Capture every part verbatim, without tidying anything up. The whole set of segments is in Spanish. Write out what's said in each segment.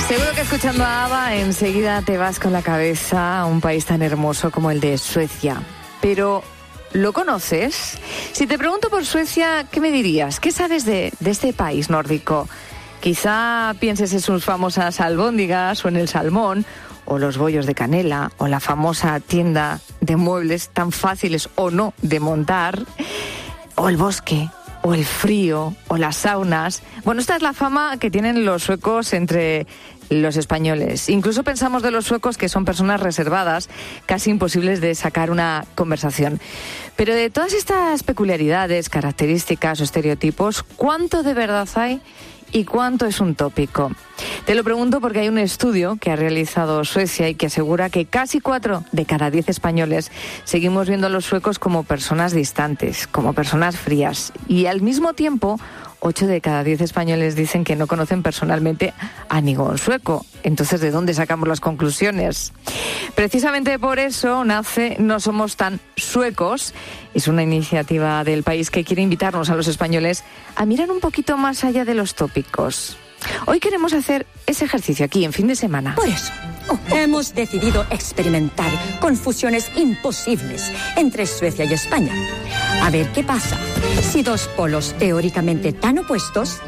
Seguro que escuchando a ABBA enseguida te vas con la cabeza a un país tan hermoso como el de Suecia. Pero, ¿lo conoces? Si te pregunto por Suecia, ¿qué me dirías? ¿Qué sabes de, de este país nórdico? Quizá pienses en sus famosas albóndigas o en el salmón, o los bollos de canela, o la famosa tienda de muebles tan fáciles o no de montar, o el bosque, o el frío, o las saunas. Bueno, esta es la fama que tienen los suecos entre los españoles. Incluso pensamos de los suecos que son personas reservadas, casi imposibles de sacar una conversación. Pero de todas estas peculiaridades, características o estereotipos, ¿cuánto de verdad hay y cuánto es un tópico? Te lo pregunto porque hay un estudio que ha realizado Suecia y que asegura que casi cuatro de cada diez españoles seguimos viendo a los suecos como personas distantes, como personas frías. Y al mismo tiempo, ocho de cada diez españoles dicen que no conocen personalmente a ningún sueco. Entonces, ¿de dónde sacamos las conclusiones? Precisamente por eso nace No Somos Tan Suecos. Es una iniciativa del país que quiere invitarnos a los españoles a mirar un poquito más allá de los tópicos. Hoy queremos hacer ese ejercicio aquí en Fin de Semana. Por eso, hemos decidido experimentar con fusiones imposibles entre Suecia y España. A ver qué pasa si dos polos teóricamente tan opuestos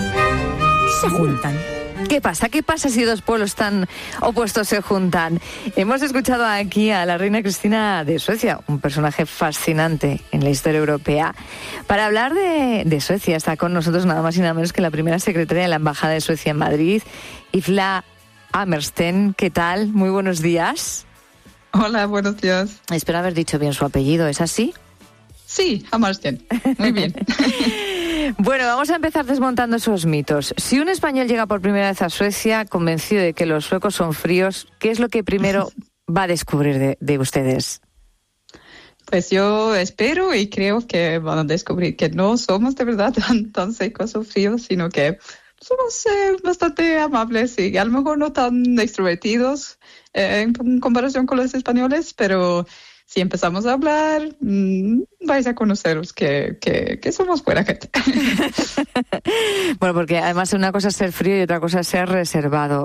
se juntan. ¿Qué pasa? ¿Qué pasa si dos pueblos tan opuestos se juntan? Hemos escuchado aquí a la reina Cristina de Suecia, un personaje fascinante en la historia europea. Para hablar de, de Suecia está con nosotros nada más y nada menos que la primera secretaria de la Embajada de Suecia en Madrid, Isla Hammarsten. ¿Qué tal? Muy buenos días. Hola, buenos días. Espero haber dicho bien su apellido, ¿es así? Sí, Hammarsten. Muy bien. Bueno, vamos a empezar desmontando esos mitos. Si un español llega por primera vez a Suecia convencido de que los suecos son fríos, ¿qué es lo que primero va a descubrir de, de ustedes? Pues yo espero y creo que van a descubrir que no somos de verdad tan, tan secos o fríos, sino que somos eh, bastante amables y a lo mejor no tan extrovertidos eh, en comparación con los españoles, pero si empezamos a hablar, mmm, vais a conoceros que, que, que somos buena gente. Bueno, porque además una cosa es ser frío y otra cosa es ser reservado.